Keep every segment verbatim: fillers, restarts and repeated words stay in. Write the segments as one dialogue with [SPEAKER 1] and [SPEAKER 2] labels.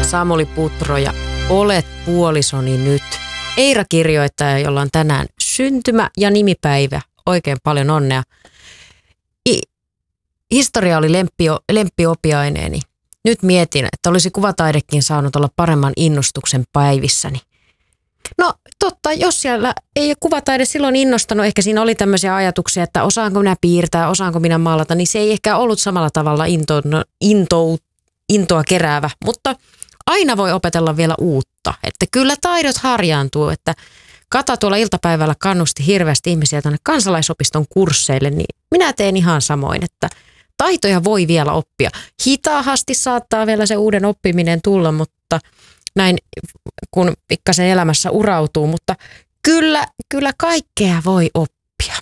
[SPEAKER 1] Samuli Putro ja Olet puolisoni nyt. Eira kirjoittaja, jolla on tänään syntymä- ja nimipäivä. Oikein paljon onnea. I- historia oli lempio, lemppiopiaineeni. Nyt mietin, että olisi kuvataidekin saanut olla paremman innostuksen päivissäni. No totta, jos siellä ei kuvataide silloin innostanut, ehkä siinä oli tämmöisiä ajatuksia, että osaanko minä piirtää, osaanko minä maalata, niin se ei ehkä ollut samalla tavalla into, no, into, intoa keräävä, mutta aina voi opetella vielä uutta, että kyllä taidot harjaantuu, että Kata tuolla iltapäivällä kannusti hirveästi ihmisiä tänne kansalaisopiston kursseille, niin minä teen ihan samoin, että taitoja voi vielä oppia. Hitaasti saattaa vielä se uuden oppiminen tulla, mutta näin kun pikkasen elämässä urautuu, mutta kyllä, kyllä kaikkea voi oppia.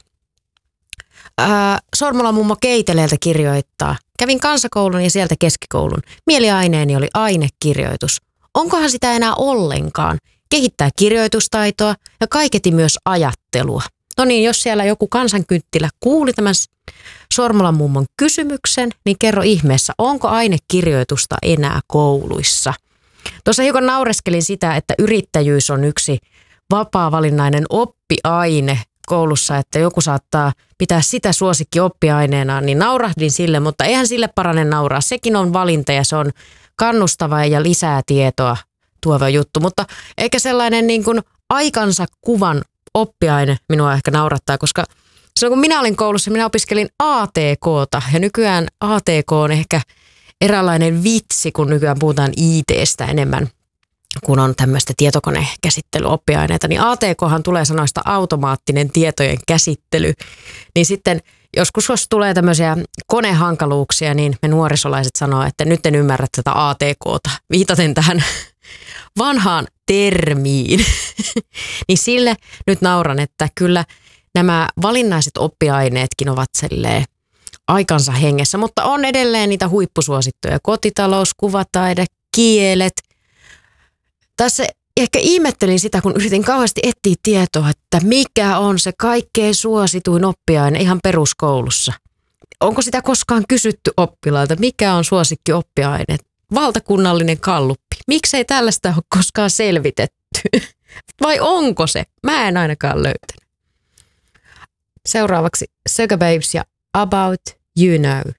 [SPEAKER 1] Ää, Sormulan mummo Keiteleeltä kirjoittaa. Kävin kansakoulun ja sieltä keskikoulun. Mieliaineeni oli ainekirjoitus. Onkohan sitä enää ollenkaan? Kehittää kirjoitustaitoa ja kaiketi myös ajattelua. No niin, jos siellä joku kansankynttilä kuuli tämän Sormulan mummon kysymyksen, niin kerro ihmeessä, onko ainekirjoitusta enää kouluissa? Tuossa hiukan naureskelin sitä, että yrittäjyys on yksi vapaa-valinnainen oppiaine koulussa, että joku saattaa pitää sitä suosikki oppiaineenaan, niin naurahdin sille, mutta eihän sille parane nauraa. Sekin on valinta ja se on kannustava ja lisää tietoa tuova juttu, mutta eikä sellainen niin kuin aikansa kuvan oppiaine minua ehkä naurattaa, koska silloin kun minä olin koulussa, minä opiskelin A T K:ta ja nykyään A T K on ehkä eräänlainen vitsi, kun nykyään puhutaan I T:stä enemmän, kun on tämmöistä tietokonekäsittelyoppiaineita, niin A T K:han tulee sanoista automaattinen tietojen käsittely, niin sitten joskus jos tulee tämmöisiä konehankaluuksia, niin me nuorisolaiset sanoo, että nyt en ymmärrä tätä A T K:ta, viitaten tähän vanhaan termiin, niin sille nyt nauran, että kyllä nämä valinnaiset oppiaineetkin ovat silleen aikansa hengessä, mutta on edelleen niitä huippusuosittuja. Kotitalous, kuvataide, kielet. Tässä ehkä ihmettelin sitä, kun yritin kauheasti etsiä tietoa, että mikä on se kaikkein suosituin oppiaine ihan peruskoulussa. Onko sitä koskaan kysytty oppilailta, mikä on suosikki oppiaine? Valtakunnallinen galluppi. Miksei tällaista ole koskaan selvitetty? Vai onko se? Mä en ainakaan löytänyt. Seuraavaksi Sugar Babes ja About You Know.